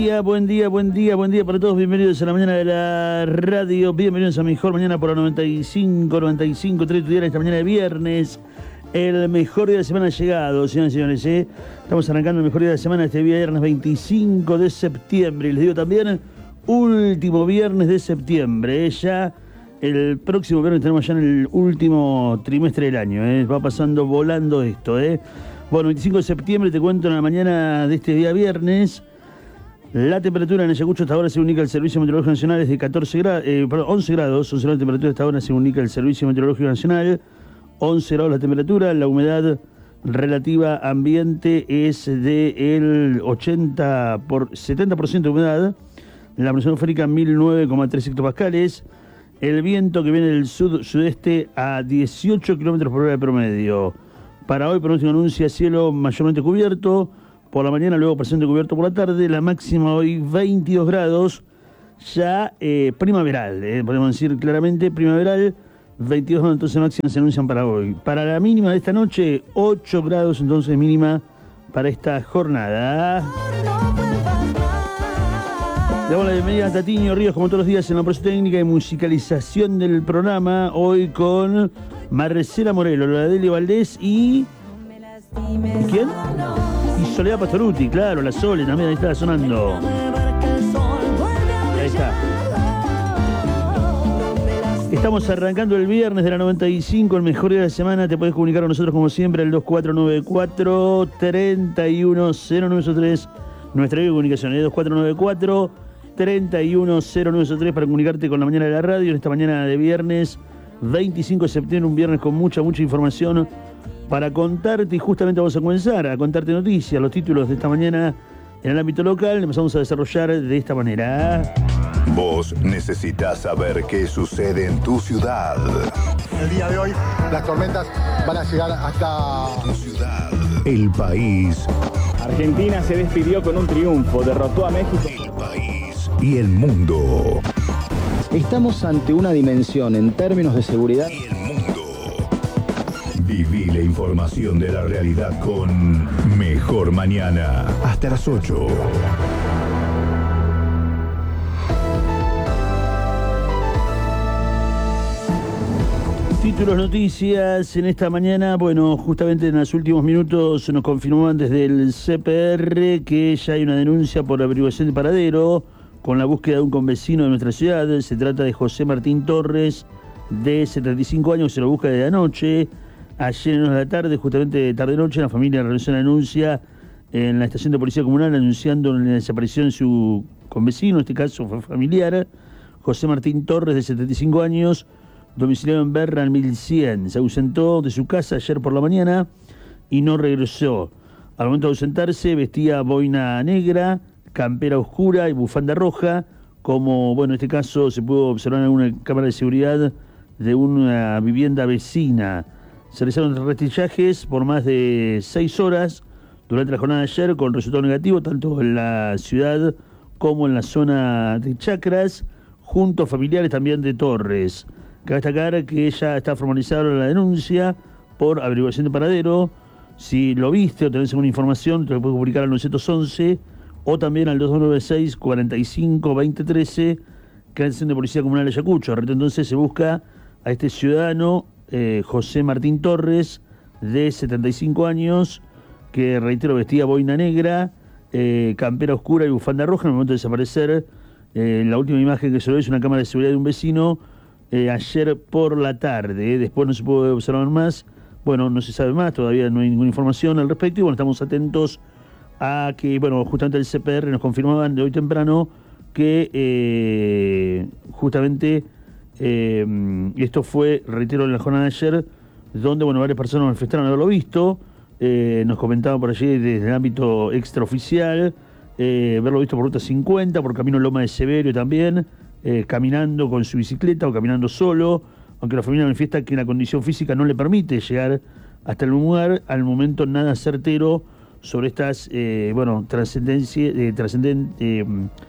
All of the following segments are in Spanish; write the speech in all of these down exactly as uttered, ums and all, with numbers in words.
Buen día, buen día, buen día para todos. Bienvenidos a la mañana de la radio. Bienvenidos a Mejor Mañana por la noventa y cinco, noventa y cinco, tres de esta mañana de viernes. El mejor día de la semana ha llegado, señoras y señores. ¿eh? Estamos arrancando el mejor día de la semana este viernes veinticinco de septiembre. Y les digo también, último viernes de septiembre. ¿eh? Ya el próximo viernes tenemos ya en el último trimestre del año. ¿eh? Va pasando volando esto. ¿eh? Bueno, veinticinco de septiembre, te cuento en la mañana de este día viernes. La temperatura en Ayacucho hasta ahora, según indica el Servicio Meteorológico Nacional, es de catorce grados, eh, perdón, once grados. once grados de temperatura hasta ahora, según indica el Servicio Meteorológico Nacional. once grados la temperatura. La humedad relativa ambiente es del ochenta por setenta por ciento de humedad. La presión atmosférica mil nueve coma tres hectopascales. El viento que viene del sud-sudeste a dieciocho kilómetros por hora de promedio. Para hoy, pronóstico anuncia cielo mayormente cubierto por la mañana, luego presente cubierto por la tarde. La máxima hoy veintidós grados, ya eh, primaveral, eh, podemos decir claramente primaveral. veintidós grados entonces máximas se anuncian para hoy. Para la mínima de esta noche, ocho grados entonces mínima para esta jornada. Le damos la bienvenida a Tatiño Ríos, como todos los días, en la propuesta técnica y musicalización del programa. Hoy con Marcela Morelo, Loredelia Valdés y... ¿quién? Y Soledad Pastoruti, claro, la Sole también, ahí está sonando. Ahí está. Estamos arrancando el viernes de la noventa y cinco, el mejor día de la semana. Te puedes comunicar con nosotros como siempre al dos cuatro nueve cuatro, tres uno cero nueve cero tres. Nuestra vía de comunicación es dos cuatro nueve cuatro, tres uno cero nueve cero tres para comunicarte con la mañana de la radio en esta mañana de viernes veinticinco de septiembre, un viernes con mucha, mucha información para contarte, y justamente vamos a comenzar a contarte noticias, los títulos de esta mañana en el ámbito local. Empezamos a desarrollar de esta manera. Vos necesitas saber qué sucede en tu ciudad. El día de hoy las tormentas van a llegar hasta tu ciudad, el país. Argentina se despidió con un triunfo, derrotó a México. El país y el mundo. Estamos ante una dimensión en términos de seguridad. Y el mundo. Viví la información de la realidad con Mejor Mañana. Hasta las ocho. Títulos, noticias en esta mañana. Bueno, justamente en los últimos minutos nos confirmaban desde el C P R que ya hay una denuncia por averiguación de paradero con la búsqueda de un convecino de nuestra ciudad. Se trata de José Martín Torres, de setenta y cinco años, que se lo busca desde anoche. Ayer en la tarde, justamente tarde-noche, la familia realizó una denuncia en la estación de policía comunal anunciando la desaparición de su convecino, en este caso fue familiar, José Martín Torres, de setenta y cinco años, domiciliado en Berra, en mil cien. Se ausentó de su casa ayer por la mañana y no regresó. Al momento de ausentarse vestía boina negra, campera oscura y bufanda roja, como, bueno, en este caso se pudo observar en una cámara de seguridad de una vivienda vecina. Se realizaron rastrillajes por más de seis horas durante la jornada de ayer con resultado negativo, tanto en la ciudad como en la zona de Chacras, junto a familiares también de Torres. Cabe destacar que ella está formalizada la denuncia por averiguación de paradero. Si lo viste o tenés alguna información, te lo puedes comunicar al nueve once o también al dos nueve seis, cuarenta y cinco, veinte trece, que es la estación de policía comunal de Ayacucho. Entonces se busca a este ciudadano, eh, José Martín Torres, de setenta y cinco años, que, reitero, vestía boina negra, eh, campera oscura y bufanda roja. En el momento de desaparecer, eh, la última imagen que se ve es una cámara de seguridad de un vecino eh, ayer por la tarde. Eh. Después no se puede observar más. Bueno, no se sabe más, todavía no hay ninguna información al respecto. Y bueno, estamos atentos a que, bueno, justamente el C P R nos confirmaban de hoy temprano que eh, justamente eh, esto fue, reitero, en la jornada de ayer, donde, bueno, varias personas manifestaron haberlo visto. Eh, nos comentaban por allí desde el ámbito extraoficial, eh, haberlo visto por ruta cincuenta, por camino Loma de Severio también, eh, caminando con su bicicleta o caminando solo, aunque la familia manifiesta que la condición física no le permite llegar hasta el lugar. Al momento nada certero sobre estas, eh, bueno, trascendencia, eh, trascendentes eh,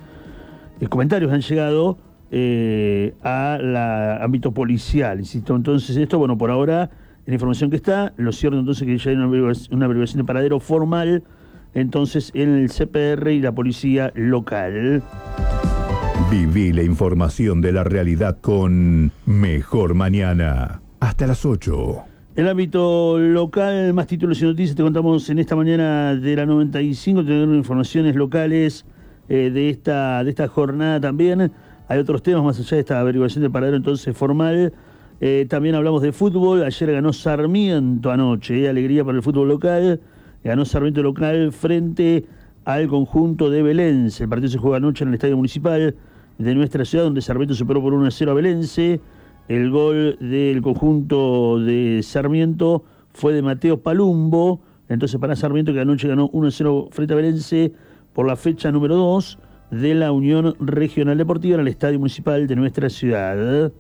eh, comentarios que han llegado eh, al ámbito policial, insisto. Entonces esto, bueno, por ahora, en la información que está, lo cierto entonces que ya hay una averiguación, una averiguación de paradero formal entonces en el C P R y la policía local. Viví la información de la realidad con Mejor Mañana. Hasta las ocho. En el ámbito local, más títulos y noticias te contamos en esta mañana de la noventa y cinco, tenemos informaciones locales eh, de esta de esta jornada también. Hay otros temas más allá de esta averiguación de paradero entonces formal. Eh, también hablamos de fútbol. Ayer ganó Sarmiento anoche, eh, alegría para el fútbol local. Ganó Sarmiento local frente al conjunto de Belense. El partido se juega anoche en el Estadio Municipal de nuestra ciudad, donde Sarmiento superó por uno a cero a Belense. El gol del conjunto de Sarmiento fue de Mateo Palumbo. Entonces para Sarmiento, que anoche ganó uno a cero frente a Belense por la fecha número dos de la Unión Regional Deportiva en el Estadio Municipal de nuestra ciudad.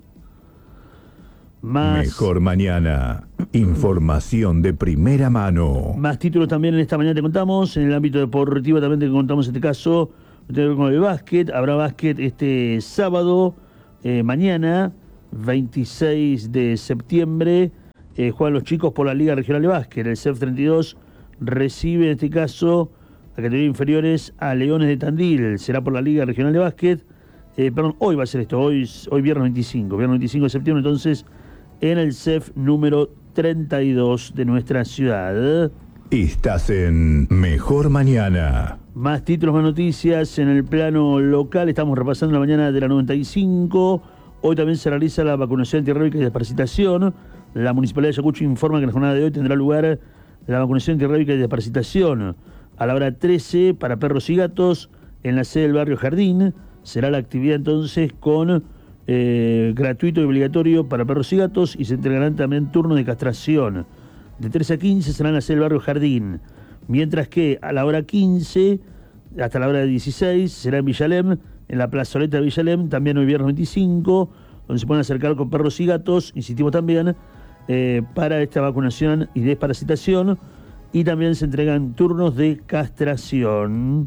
Más, Mejor Mañana. Información de primera mano. Más títulos también en esta mañana te contamos. En el ámbito deportivo también te contamos este caso. Tiene que ver con el básquet. Habrá básquet este sábado, eh, mañana, veintiséis de septiembre. Eh, juegan los chicos por la Liga Regional de Básquet. El C E F treinta y dos recibe en este caso a categorías inferiores a Leones de Tandil. Será por la Liga Regional de Básquet. Eh, perdón, hoy va a ser esto. Hoy, hoy viernes veinticinco. Viernes veinticinco de septiembre, entonces, en el C E F número treinta y dos de nuestra ciudad. Estás en Mejor Mañana. Más títulos, más noticias en el plano local. Estamos repasando la mañana de la noventa y cinco. Hoy también se realiza la vacunación antirrábica y desparasitación. La Municipalidad de Ayacucho informa que en la jornada de hoy tendrá lugar la vacunación antirrábica y desparasitación a la hora trece para perros y gatos en la sede del barrio Jardín. Será la actividad entonces con eh, gratuito y obligatorio para perros y gatos, y se entregarán también turnos de castración. De trece a quince será en la sede del barrio Jardín, mientras que a la hora quince hasta la hora dieciséis será en Villalem, en la plazoleta de Villalem, también hoy viernes veinticinco, donde se pueden acercar con perros y gatos, insistimos también, eh, para esta vacunación y desparasitación, y también se entregan turnos de castración.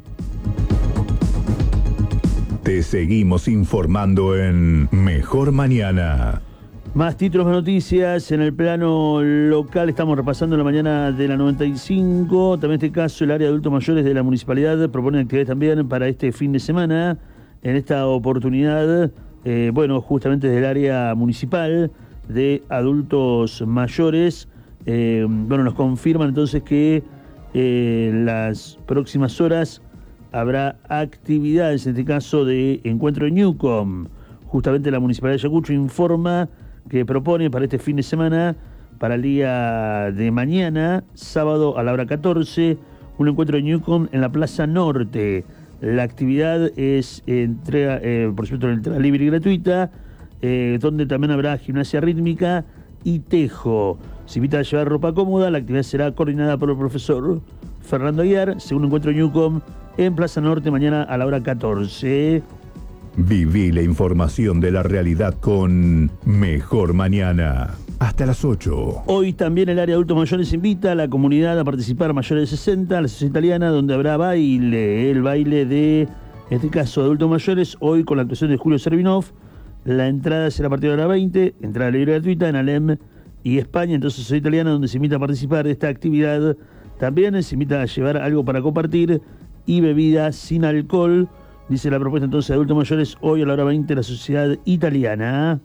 Te seguimos informando en Mejor Mañana. Más títulos, más noticias en el plano local. Estamos repasando la mañana de la noventa y cinco. También en este caso el área de adultos mayores de la municipalidad propone actividades también para este fin de semana. En esta oportunidad, eh, bueno, justamente desde el área municipal de adultos mayores, eh, bueno, nos confirman entonces que eh, las próximas horas habrá actividades, en este caso de encuentro en Newcom. Justamente la Municipalidad de Ayacucho informa que propone para este fin de semana, para el día de mañana, sábado a la hora catorce, un encuentro en Newcom en la Plaza Norte. La actividad es entrega, eh, por supuesto, entrada libre y gratuita, eh, donde también habrá gimnasia rítmica y tejo. Se invita a llevar ropa cómoda. La actividad será coordinada por el profesor Fernando Aguiar, segundo encuentro en Newcom en Plaza Norte, mañana a la hora catorce. Viví la información de la realidad con Mejor Mañana. Hasta las ocho. Hoy también el área de adultos mayores invita a la comunidad a participar, mayores de sesenta, a la Sociedad Italiana, donde habrá baile, el baile de, en este caso, de adultos mayores, hoy con la actuación de Julio Servinov. La entrada será a partir de la hora veinte, entrada libre y gratuita en Alem y España, entonces Sociedad Italiana, donde se invita a participar de esta actividad. También se invita a llevar algo para compartir y bebidas sin alcohol. Dice la propuesta entonces de adultos mayores, hoy a la hora veinte, la Sociedad Italiana.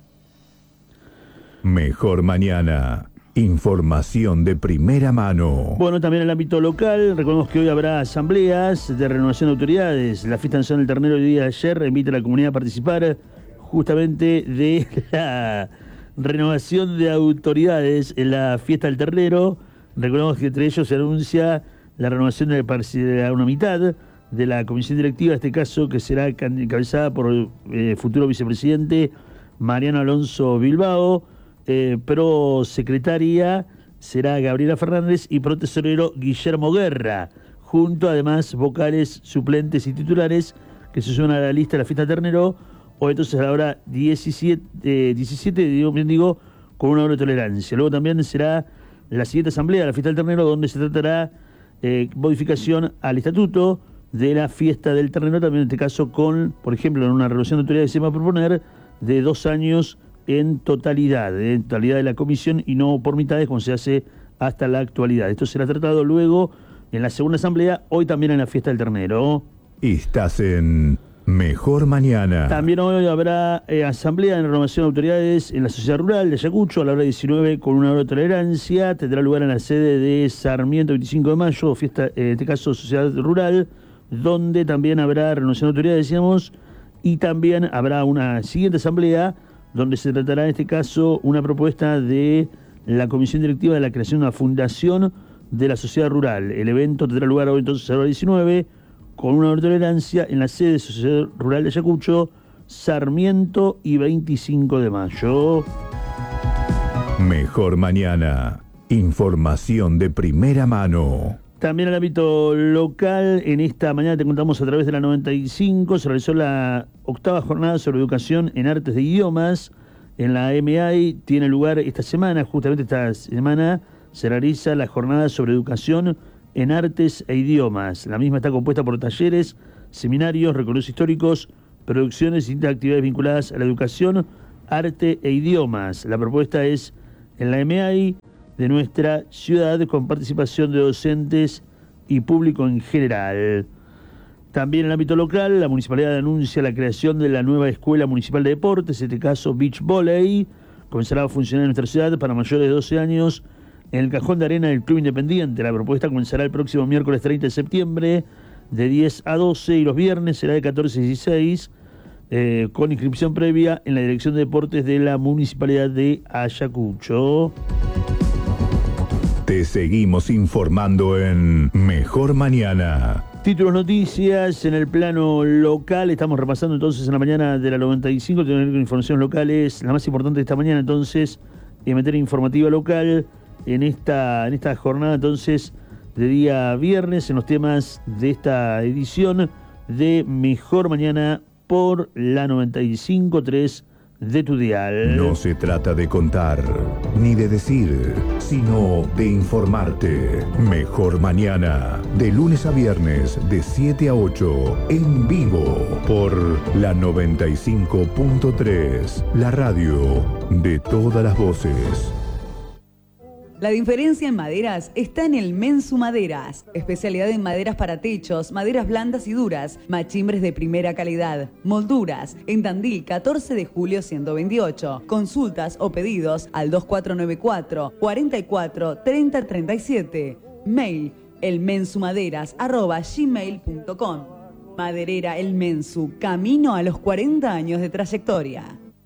Mejor Mañana. Información de primera mano. Bueno, también en el ámbito local, recordemos que hoy habrá asambleas de renovación de autoridades. La fiesta nacional del ternero el día de ayer invita a la comunidad a participar justamente de la renovación de autoridades en la fiesta del ternero. Recordemos que entre ellos se anuncia la renovación de la una mitad de la comisión directiva, en este caso que será encabezada por el eh, futuro vicepresidente Mariano Alonso Bilbao, eh, pro secretaria será Gabriela Fernández y pro tesorero Guillermo Guerra, junto además vocales, suplentes y titulares que se suman a la lista de la fiesta ternero. Hoy entonces a la hora diecisiete, eh, diecisiete digo, bien digo, con una hora de tolerancia. Luego también será la siguiente asamblea de la fiesta del ternero, donde se tratará eh, modificación al estatuto de la fiesta del ternero, también en este caso con, por ejemplo, en una renovación de autoridades se va a proponer de dos años en totalidad, en totalidad de la comisión y no por mitades como se hace hasta la actualidad. Esto será tratado luego en la segunda asamblea, hoy también en la fiesta del ternero. Estás en Mejor Mañana. También hoy habrá eh, asamblea de renovación de autoridades en la sociedad rural de Ayacucho a la hora diecinueve con una hora de tolerancia. Tendrá lugar en la sede de Sarmiento veinticinco de mayo, fiesta, eh, en este caso sociedad rural, donde también habrá renovación de autoridades, decíamos, y también habrá una siguiente asamblea donde se tratará en este caso una propuesta de la comisión directiva de la creación de una fundación de la sociedad rural. El evento tendrá lugar hoy entonces a la hora diecinueve con una hora de tolerancia en la sede de Sociedad Rural de Ayacucho, Sarmiento y veinticinco de mayo. Mejor Mañana. Información de primera mano. También en el ámbito local, en esta mañana te contamos a través de la noventa y cinco, se realizó la octava jornada sobre educación en artes de idiomas. En la M A I tiene lugar esta semana, justamente esta semana, se realiza la jornada sobre educación en artes e idiomas. La misma está compuesta por talleres, seminarios, recorridos históricos, producciones y distintas actividades vinculadas a la educación, arte e idiomas. La propuesta es en la M A I de nuestra ciudad con participación de docentes y público en general. También en el ámbito local, la municipalidad anuncia la creación de la nueva Escuela Municipal de Deportes, en este caso Beach Volley. Comenzará a funcionar en nuestra ciudad para mayores de doce años en el cajón de arena del Club Independiente. La propuesta comenzará el próximo miércoles treinta de septiembre de diez a doce y los viernes será de catorce a dieciséis eh, con inscripción previa en la Dirección de Deportes de la Municipalidad de Ayacucho. Te seguimos informando en Mejor Mañana. Títulos, noticias en el plano local. Estamos repasando entonces en la mañana de la noventa y cinco, tener informaciones locales. La más importante de esta mañana entonces, en materia informativa local, en esta, en esta jornada entonces de día viernes, en los temas de esta edición de Mejor Mañana por la noventa y cinco punto tres de tu dial. No se trata de contar ni de decir, sino de informarte. Mejor Mañana, de lunes a viernes, de siete a ocho, en vivo, por la noventa y cinco punto tres, la radio de todas las voces. La diferencia en maderas está en el Mensu Maderas. Especialidad en maderas para techos, maderas blandas y duras, machimbres de primera calidad, molduras. En Tandil, catorce de julio ciento veintiocho. Consultas o pedidos al dos cuatro nueve cuatro, cuatro cuatro, tres cero tres siete. Mail elmensumaderas arroba gmail punto com. Maderera El Mensu, camino a los cuarenta años de trayectoria.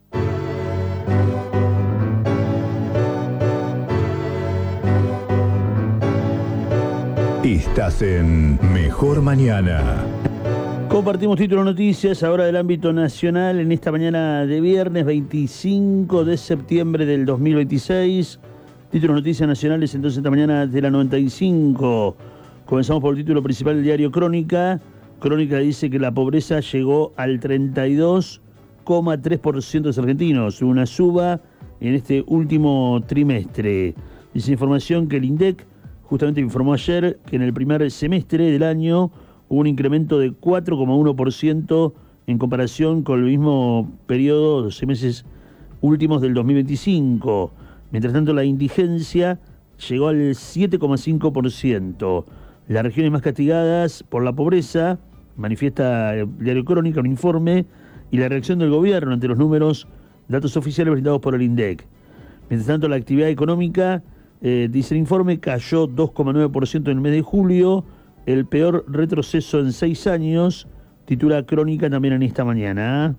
Estás en Mejor Mañana. Compartimos títulos, noticias ahora del ámbito nacional en esta mañana de viernes veinticinco de septiembre del dos mil veintiséis. Títulos, noticias nacionales entonces esta mañana de la noventa y cinco. Comenzamos por el título principal del diario Crónica. Crónica dice que la pobreza llegó al treinta y dos coma tres por ciento de los argentinos, una suba en este último trimestre. Dice información que el INDEC justamente informó ayer que en el primer semestre del año hubo un incremento de cuatro coma uno por ciento en comparación con el mismo periodo, los seis meses últimos del dos mil veinticinco. Mientras tanto, la indigencia llegó al siete coma cinco por ciento. Las regiones más castigadas por la pobreza, manifiesta el diario Crónica, un informe, y la reacción del gobierno ante los números, datos oficiales brindados por el INDEC. Mientras tanto, la actividad económica, Eh, dice el informe, cayó dos coma nueve por ciento en el mes de julio, el peor retroceso en seis años, titula Crónica también en esta mañana.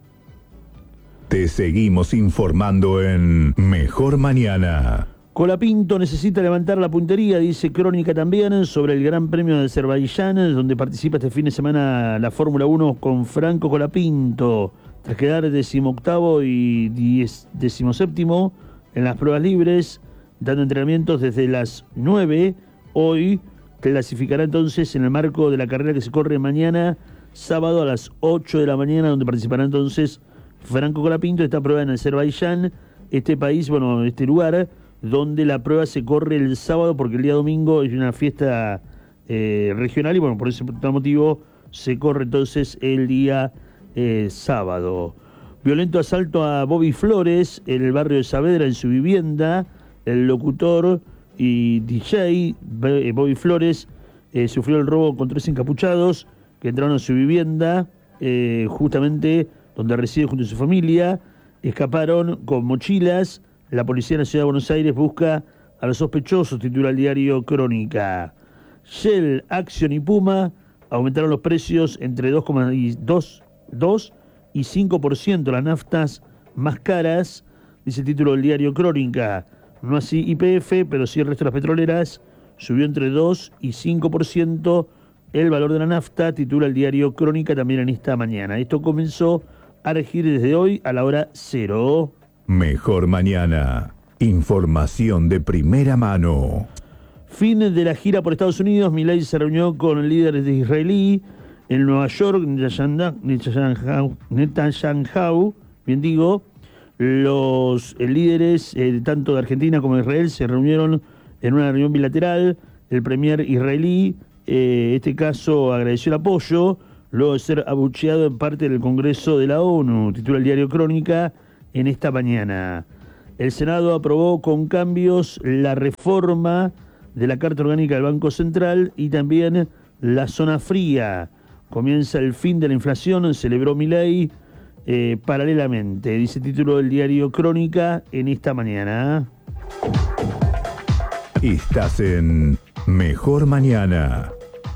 Te seguimos informando en Mejor Mañana. Colapinto necesita levantar la puntería, dice Crónica también, sobre el Gran Premio de Azerbaiyán, donde participa este fin de semana la Fórmula uno con Franco Colapinto, tras quedar decimoctavo y diez, decimoséptimo en las pruebas libres, dando entrenamientos desde las nueve. Hoy clasificará entonces en el marco de la carrera que se corre mañana, sábado a las ocho de la mañana, donde participará entonces Franco Colapinto. Esta prueba en Azerbaiyán, este país, bueno, este lugar, donde la prueba se corre el sábado, porque el día domingo es una fiesta eh, regional, y bueno, por ese motivo se corre entonces el día eh, sábado. Violento asalto a Bobby Flores en el barrio de Saavedra, en su vivienda. El locutor y D J Bobby Flores eh, sufrió el robo con tres encapuchados que entraron a su vivienda, eh, justamente donde reside junto a su familia. Escaparon con mochilas. La policía de la Ciudad de Buenos Aires busca a los sospechosos, titula el diario Crónica. Shell, Action y Puma aumentaron los precios entre dos coma dos y cinco por ciento, las naftas más caras, dice el título del diario Crónica. No así Y P F, pero sí el resto de las petroleras subió entre dos y cinco por ciento el valor de la nafta, titula el diario Crónica también en esta mañana. Esto comenzó a regir desde hoy a la hora cero. Mejor mañana. Información de primera mano. Fin de la gira por Estados Unidos. Milei se reunió con líderes de israelí en Nueva York, Netanyahu, Netanyahu, bien digo. Los eh, líderes, eh, tanto de Argentina como de Israel, se reunieron en una reunión bilateral. El premier israelí, eh, en este caso, agradeció el apoyo, luego de ser abucheado en parte del Congreso de la ONU, titula el diario Crónica en esta mañana. El Senado aprobó con cambios la reforma de la Carta Orgánica del Banco Central y también la zona fría. Comienza el fin de la inflación, celebró Milei eh, paralelamente, dice el título del diario Crónica en esta mañana. Estás en Mejor Mañana.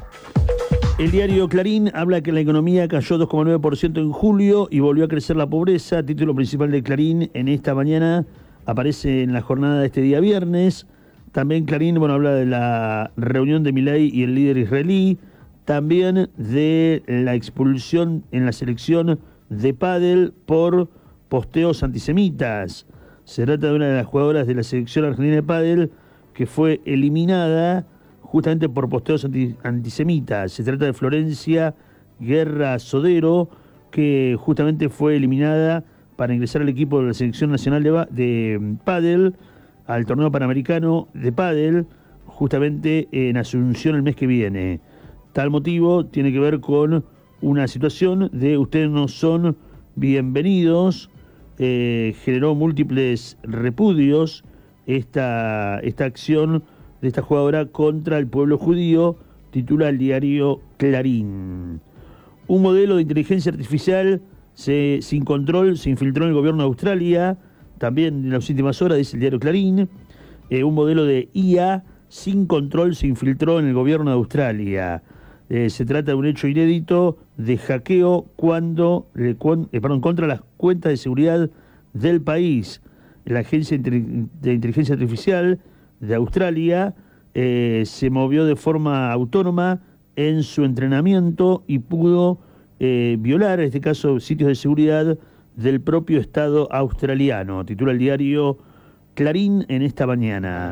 El diario Clarín habla que la economía cayó dos coma nueve por ciento en julio y volvió a crecer la pobreza. Título principal de Clarín en esta mañana aparece en la jornada de este día viernes. También Clarín, bueno, habla de la reunión de Milei y el líder israelí. También de la expulsión en la selección de pádel por posteos antisemitas. Se trata de una de las jugadoras de la selección argentina de pádel que fue eliminada justamente por posteos anti, antisemitas. Se trata de Florencia Guerra Sodero, que justamente fue eliminada para ingresar al equipo de la Selección Nacional de, de Pádel, al torneo panamericano de Pádel, justamente en Asunción el mes que viene. Tal motivo tiene que ver con una situación de ustedes no son bienvenidos, eh, generó múltiples repudios esta, esta acción de esta jugadora contra el pueblo judío, titula el diario Clarín. Un modelo de inteligencia artificial se, sin control se infiltró en el gobierno de Australia, también en las últimas horas, dice el diario Clarín. Eh, un modelo de I A sin control se infiltró en el gobierno de Australia. Eh, se trata de un hecho inédito de hackeo cuando, eh, cuando, eh, perdón, contra las cuentas de seguridad del país. La Agencia de Inteligencia Artificial de Australia eh, se movió de forma autónoma en su entrenamiento y pudo eh, violar, en este caso, sitios de seguridad del propio Estado australiano. Titula el diario Clarín en esta mañana.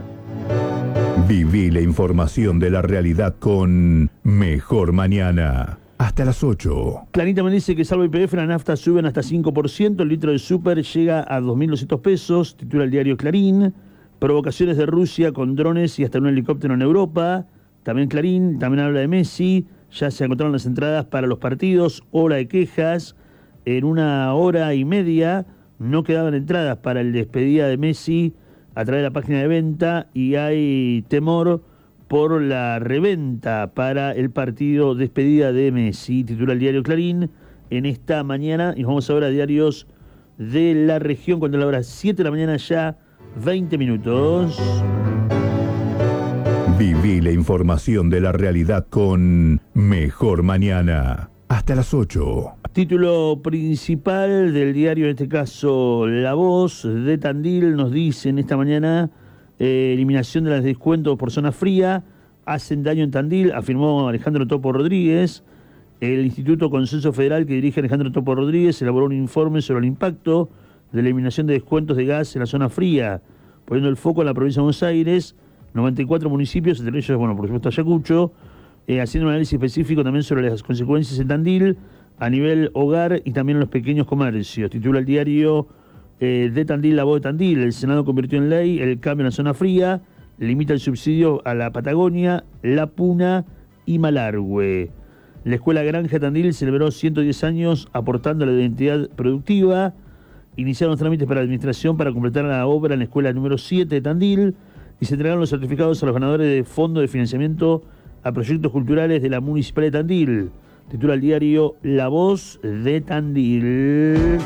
Viví la información de la realidad con Mejor Mañana. Hasta las ocho. Clarín también dice que salvo Y P F, la nafta suben hasta cinco por ciento, el litro de súper llega a dos mil doscientos pesos, titula el diario Clarín. Provocaciones de Rusia con drones y hasta un helicóptero en Europa. También Clarín, también habla de Messi. Ya se encontraron las entradas para los partidos. Hora de quejas. En una hora y media no quedaban entradas para el despedida de Messi a través de la página de venta y hay temor por la reventa para el partido despedida de Messi, titula el diario Clarín en esta mañana. Y nos vamos ahora a diarios de la región cuando es la hora siete de la mañana ya, veinte minutos. Viví la información de la realidad con Mejor Mañana. Hasta las ocho. Título principal del diario, en este caso La Voz de Tandil, nos dice en esta mañana: eh, eliminación de los descuentos por zona fría hacen daño en Tandil, afirmó Alejandro Topo Rodríguez. El Instituto Consenso Federal que dirige Alejandro Topo Rodríguez elaboró un informe sobre el impacto de la eliminación de descuentos de gas en la zona fría, poniendo el foco en la provincia de Buenos Aires, noventa y cuatro municipios, entre ellos, bueno, por supuesto Ayacucho, eh, haciendo un análisis específico también sobre las consecuencias en Tandil a nivel hogar y también en los pequeños comercios. Titula el diario eh, de Tandil, La Voz de Tandil: el Senado convirtió en ley el cambio en la zona fría, limita el subsidio a la Patagonia, La Puna y Malargüe. La Escuela Granja de Tandil celebró ciento diez años aportando a la identidad productiva. Iniciaron los trámites para la administración para completar la obra en la escuela número siete de Tandil y se entregaron los certificados a los ganadores de Fondo de Financiamiento a proyectos culturales de la Municipalidad de Tandil. Titula el diario La Voz de Tandil.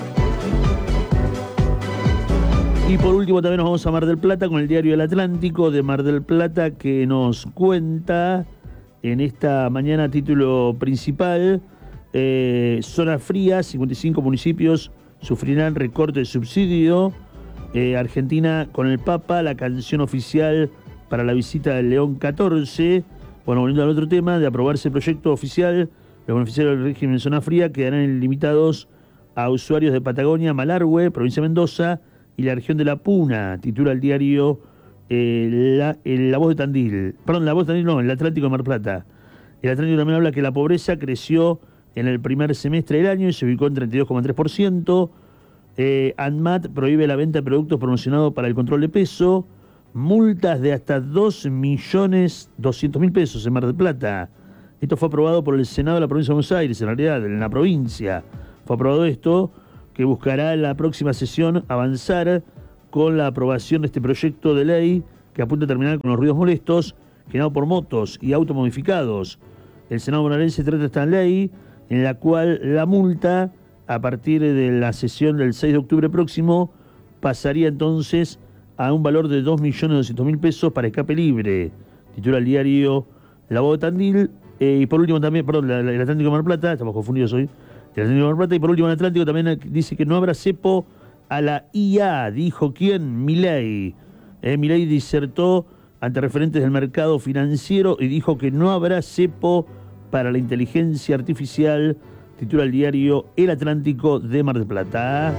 Y por último también nos vamos a Mar del Plata con el diario El Atlántico de Mar del Plata, que nos cuenta en esta mañana, título principal, eh, zona fría, cincuenta y cinco municipios sufrirán recorte de subsidio. Eh, Argentina con el Papa, la canción oficial para la visita del León catorce. Bueno, volviendo al otro tema, de aprobarse el proyecto oficial, los beneficiarios del régimen de zona fría quedarán limitados a usuarios de Patagonia, Malargüe, provincia de Mendoza y la región de La Puna. Titula el diario eh, la, eh, la Voz de Tandil. Perdón, La Voz de Tandil no, el Atlántico de Mar del Plata. El Atlántico también habla que la pobreza creció en el primer semestre del año y se ubicó en treinta y dos coma tres por ciento. Eh, ANMAT prohíbe la venta de productos promocionados para el control de peso. Multas de hasta dos millones doscientos mil pesos en Mar del Plata. Esto fue aprobado por el Senado de la provincia de Buenos Aires, en realidad, en la provincia. Fue aprobado esto, que buscará en la próxima sesión avanzar con la aprobación de este proyecto de ley que apunta a terminar con los ruidos molestos generados por motos y autos modificados. El Senado bonaerense trata esta ley en la cual la multa, a partir de la sesión del seis de octubre próximo, pasaría entonces a un valor de dos millones doscientos mil pesos para escape libre. Titula el diario La Voz de Tandil. Eh, y por último también, perdón, la, la, el Atlántico de Mar del Plata, estamos confundidos hoy. El Atlántico de Mar del Plata, y por último el Atlántico también dice que no habrá cepo a la I A. Dijo quién, Milei. Eh, Milei disertó ante referentes del mercado financiero y dijo que no habrá cepo para la inteligencia artificial. Titula el diario El Atlántico de Mar del Plata.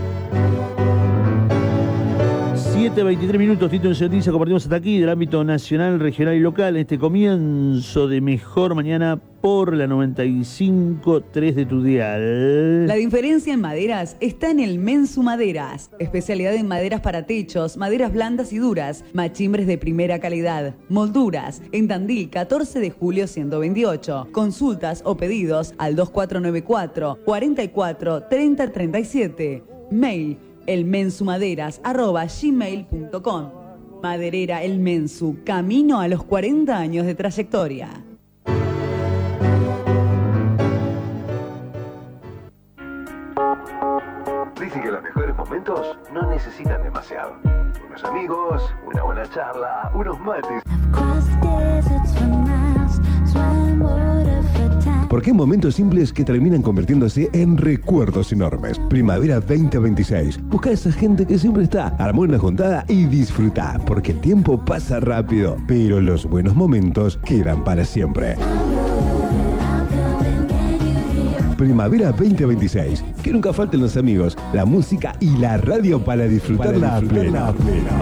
siete veintitrés minutos, título de noticia, compartimos hasta aquí del ámbito nacional, regional y local en este comienzo de Mejor Mañana por la noventa y cinco punto tres de tu dial. La diferencia en maderas está en el Mensu Maderas. Especialidad en maderas para techos, maderas blandas y duras, machimbres de primera calidad, molduras. En Tandil, catorce de julio ciento veintiocho. Consultas o pedidos al dos cuatro nueve cuatro, cuarenta y cuatro, treinta treinta y siete. Mail elmensumaderas arroba gmail punto com. Maderera El Mensu, camino a los cuarenta años de trayectoria. Dicen que los mejores momentos no necesitan demasiado. Unos amigos, una buena charla, unos mates. Porque hay momentos simples que terminan convirtiéndose en recuerdos enormes. Primavera veinte veintiséis. Busca a esa gente que siempre está. Armó una juntada y disfruta. Porque el tiempo pasa rápido. Pero los buenos momentos quedan para siempre. Primavera veinte veintiséis. Que nunca falten los amigos, la música y la radio para disfrutarla a pleno.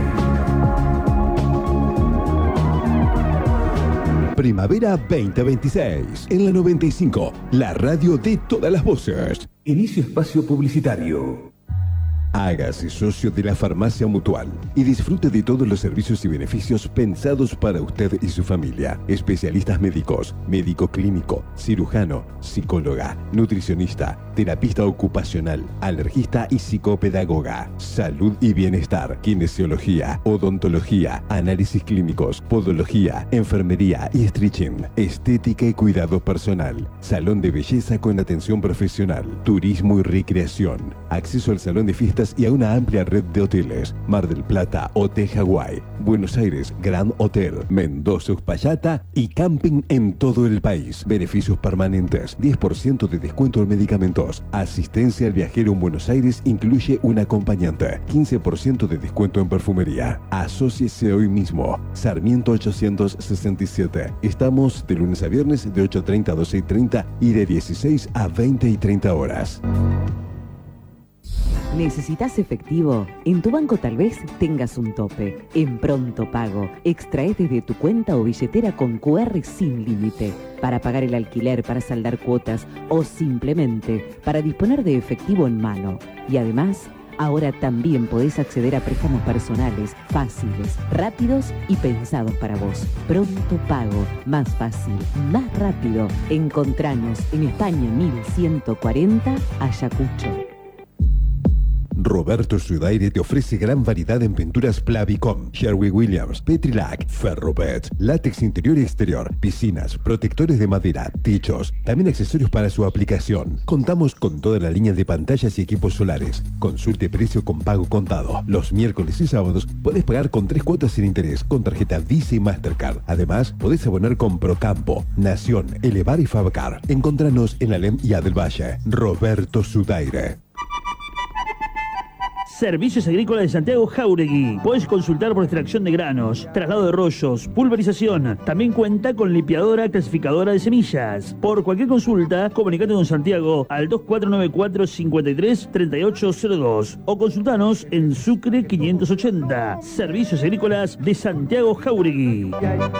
Primavera veinte veintiséis. En la noventa y cinco, la radio de todas las voces. Inicio espacio publicitario. Hágase socio de la Farmacia Mutual y disfrute de todos los servicios y beneficios pensados para usted y su familia. Especialistas médicos, médico clínico, cirujano, psicóloga, nutricionista, terapista ocupacional, alergista y psicopedagoga. Salud y bienestar, kinesiología, odontología, análisis clínicos, podología, enfermería y stretching, estética y cuidado personal, salón de belleza con atención profesional, turismo y recreación, acceso al salón de fiestas y a una amplia red de hoteles. Mar del Plata, Hotel Hawái, Buenos Aires, Grand Hotel, Mendoza, Uspallata y camping en todo el país. Beneficios permanentes, diez por ciento de descuento en medicamentos. Asistencia al viajero en Buenos Aires incluye un acompañante. quince por ciento de descuento en perfumería. Asóciese hoy mismo. Sarmiento ochocientos sesenta y siete. Estamos de lunes a viernes de ocho treinta a doce y treinta y de dieciséis a veinte y treinta horas. ¿Necesitas efectivo? En tu banco tal vez tengas un tope. En Pronto Pago, extraes desde tu cuenta o billetera con cu erre sin límite. Para pagar el alquiler, para saldar cuotas o simplemente para disponer de efectivo en mano. Y además, ahora también podés acceder a préstamos personales, fáciles, rápidos y pensados para vos. Pronto Pago, más fácil, más rápido. Encontranos en España mil ciento cuarenta, Ayacucho. Roberto Sudaire te ofrece gran variedad en pinturas Plavicom, Sherwin Williams, Petrilac, Ferrobet, látex interior y exterior, piscinas, protectores de madera, techos, también accesorios para su aplicación. Contamos con toda la línea de pantallas y equipos solares. Consulte precio con pago contado. Los miércoles y sábados podés pagar con tres cuotas sin interés con tarjeta Visa y Mastercard. Además, podés abonar con Procampo, Nación, Elevar y Fabcar. Encontranos en Alem y Adel Valle. Roberto Sudaire. Servicios Agrícolas de Santiago Jáuregui. Puedes consultar por extracción de granos, traslado de rollos, pulverización. También cuenta con limpiadora clasificadora de semillas. Por cualquier consulta, comunicate con Santiago al dos cuatro nueve cuatro, cinco tres, tres ocho cero dos o consultanos en Sucre quinientos ochenta. Servicios Agrícolas de Santiago Jáuregui.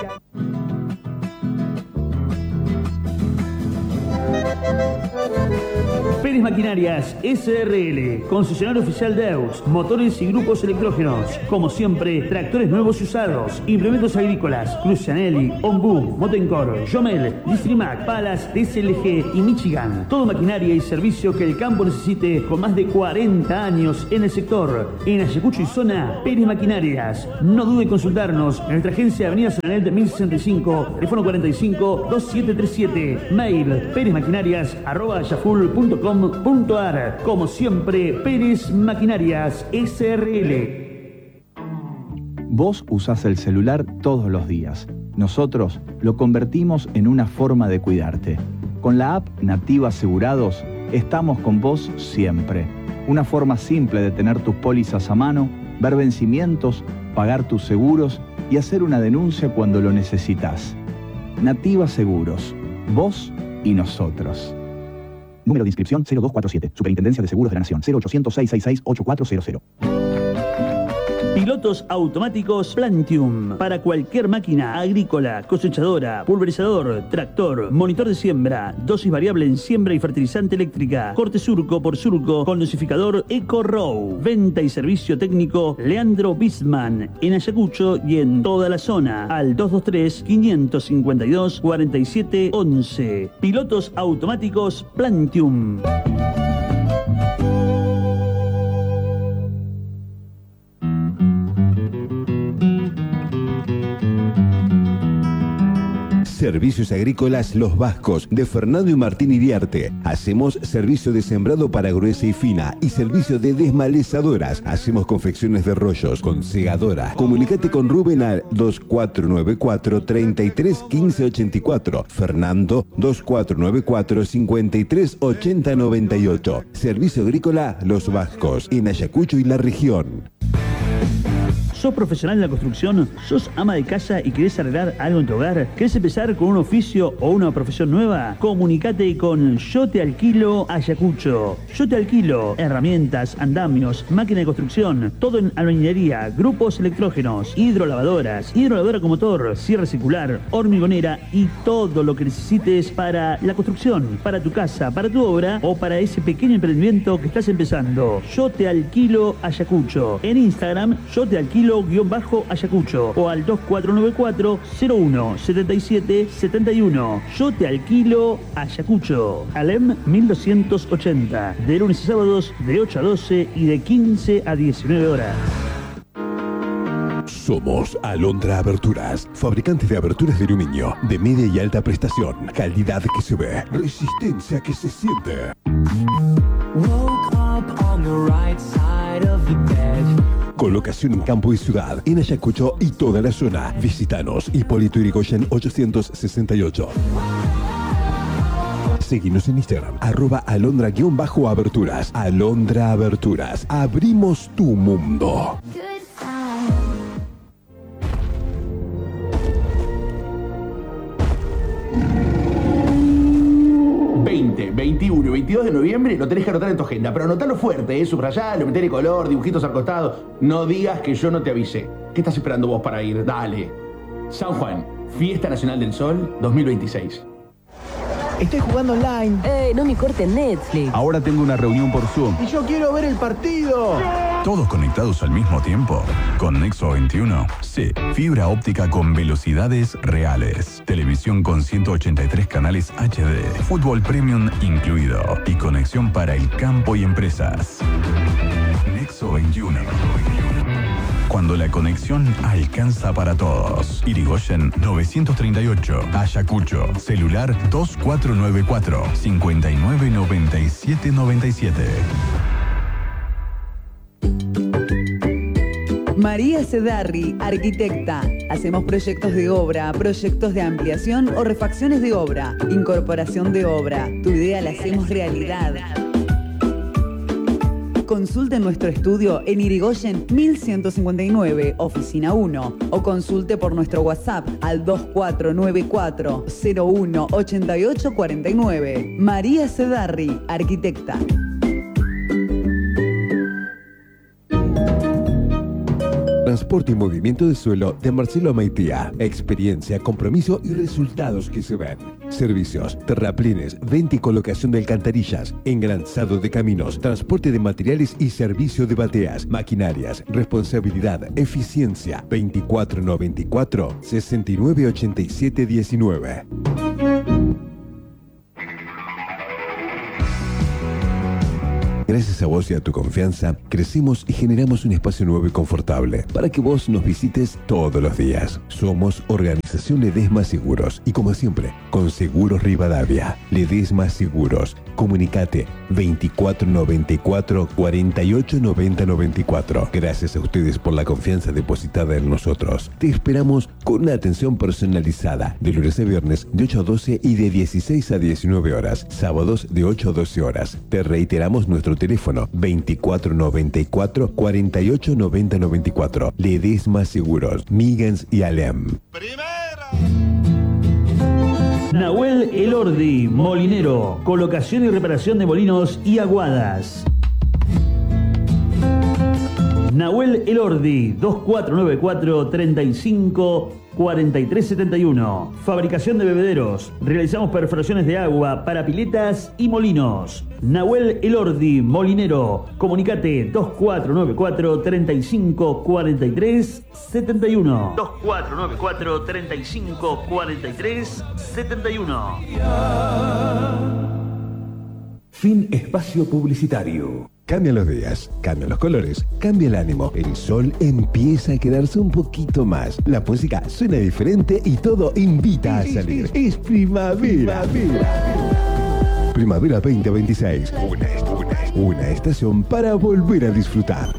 Pérez Maquinarias S R L, concesionario oficial de E U S, motores y grupos electrógenos. Como siempre, tractores nuevos y usados, implementos agrícolas, Crucianelli, Ombu, Motencor, Jomel, Distrimac, Palas, D S L G y Michigan. Todo maquinaria y servicio que el campo necesite con más de cuarenta años en el sector. En Ayacucho y zona, Pérez Maquinarias. No dude en consultarnos en nuestra agencia Avenida San Anel mil sesenta y cinco, teléfono cuarenta y cinco, veintisiete treinta y siete, mail perezmaquinarias arroba yaful punto com punto ar. Como siempre, Pérez Maquinarias S R L. Vos usás el celular todos los días. Nosotros lo convertimos en una forma de cuidarte. Con la app Nativa Asegurados, estamos con vos siempre. Una forma simple de tener tus pólizas a mano, ver vencimientos, pagar tus seguros y hacer una denuncia cuando lo necesitas. Nativa Seguros. Vos y nosotros. Número de inscripción cero dos cuatro siete. Superintendencia de Seguros de la Nación. cero ochocientos, seiscientos sesenta y seis, ochenta y cuatro cero cero. Pilotos automáticos Plantium. Para cualquier máquina agrícola, cosechadora, pulverizador, tractor, monitor de siembra, dosis variable en siembra y fertilizante eléctrica, corte surco por surco con dosificador EcoRow. Venta y servicio técnico Leandro Bisman. En Ayacucho y en toda la zona. Al dos dos tres, cinco cinco dos, cuatro siete once. Pilotos automáticos Plantium. Servicios Agrícolas Los Vascos, de Fernando y Martín Iriarte. Hacemos servicio de sembrado para gruesa y fina y servicio de desmalezadoras. Hacemos confecciones de rollos con segadora. Comunicate con Rubén al dos cuatro nueve cuatro, treinta y tres, quince ochenta y cuatro. Fernando dos cuatro nueve cuatro, cincuenta y tres, ochenta noventa y ocho. Servicio Agrícola Los Vascos, en Ayacucho y la región. ¿Sos profesional en la construcción? ¿Sos ama de casa y querés arreglar algo en tu hogar? ¿Querés empezar con un oficio o una profesión nueva? Comunicate con Yo Te Alquilo Ayacucho. Yo Te Alquilo herramientas, andamios, máquina de construcción, todo en albañilería, grupos electrógenos, hidrolavadoras, hidrolavadora con motor, sierra circular, hormigonera y todo lo que necesites para la construcción, para tu casa, para tu obra o para ese pequeño emprendimiento que estás empezando. Yo Te Alquilo Ayacucho. En Instagram, Yo Te Alquilo guión bajo Ayacucho o al dos cuatro nueve cuatro, cero uno, setenta y siete, setenta y uno. Yo Te Alquilo Ayacucho. Alem mil doscientos ochenta. De lunes a sábados de ocho a doce y de quince a diecinueve horas. Somos Alondra Aberturas, fabricantes de aberturas de aluminio, de media y alta prestación, calidad que se ve, resistencia que se siente. Woke up on the right side of the bed. Colocación en campo y ciudad, en Ayacucho y toda la zona. Visítanos, Hipólito Yrigoyen ochocientos sesenta y ocho. Seguinos en Instagram, arroba alondra-aberturas. Alondra Aberturas. Abrimos tu mundo. veinte, veintiuno y veintidós de noviembre lo tenés que anotar en tu agenda, pero anotalo fuerte, ¿eh? Subrayalo, metele color, dibujitos al costado. No digas que yo no te avisé. ¿Qué estás esperando vos para ir? Dale. San Juan, Fiesta Nacional del Sol dos mil veintiséis. Estoy jugando online. Eh, no me cortes Netflix. Ahora tengo una reunión por Zoom. Y yo quiero ver el partido. ¿Todos conectados al mismo tiempo? Con Nexo veintiuno, sí. Fibra óptica con velocidades reales. Televisión con ciento ochenta y tres canales H D. Fútbol premium incluido. Y conexión para el campo y empresas. Nexo Nexo veintiuno. Cuando la conexión alcanza para todos. Irigoyen novecientos treinta y ocho. Ayacucho. Celular dos cuatro nueve cuatro, cinco nueve nueve siete nueve siete. María Cedarri, arquitecta. Hacemos proyectos de obra, proyectos de ampliación o refacciones de obra, incorporación de obra. Tu idea la hacemos realidad. Consulte nuestro estudio en Irigoyen mil ciento cincuenta y nueve, oficina uno, o consulte por nuestro WhatsApp al dos cuatro nueve cuatro, cero uno ocho ocho cuatro nueve. María Cedarri, arquitecta. Transporte y movimiento de suelo de Marcelo Maitía. Experiencia, compromiso y resultados que se ven. Servicios, terraplines, venta y colocación de alcantarillas, engranzado de caminos, transporte de materiales y servicio de bateas, maquinarias, responsabilidad, eficiencia. veinticuatro noventa y cuatro, sesenta y nueve ochenta y siete diecinueve. Gracias a vos y a tu confianza, crecimos y generamos un espacio nuevo y confortable para que vos nos visites todos los días. Somos Organización Ledesma Seguros y, como siempre, con Seguros Rivadavia. Ledesma Seguros. Comunicate veinticuatro noventa y cuatro, cuarenta y ocho noventa noventa y cuatro. Gracias a ustedes por la confianza depositada en nosotros. Te esperamos con una atención personalizada de lunes a viernes de ocho a doce y de dieciséis a diecinueve horas. Sábados de ocho a doce horas. Te reiteramos nuestro teléfono veinticuatro noventa y cuatro, cuarenta y ocho noventa noventa y cuatro. Ledesma Seguros, Migans y Alem. Nahuel Elordi, molinero, colocación y reparación de molinos y aguadas. Nahuel Elordi, dos cuatro nueve cuatro, treinta y cinco, cuarenta y tres setenta y uno. Fabricación de bebederos. Realizamos perforaciones de agua para piletas y molinos. Nahuel Elordi, molinero. Comunicate dos cuatro nueve cuatro, treinta y cinco, cuarenta y tres setenta y uno. dos cuatro nueve cuatro, treinta y cinco, cuarenta y tres setenta y uno. Fin espacio publicitario. Cambian los días, cambian los colores, cambia el ánimo. El sol empieza a quedarse un poquito más. La música suena diferente y todo invita a salir. Es primavera. Primavera, primavera veinte veintiséis. Una, una, una estación para volver a disfrutar.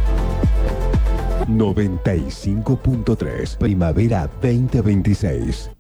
noventa y cinco punto tres. Primavera veinte veintiséis.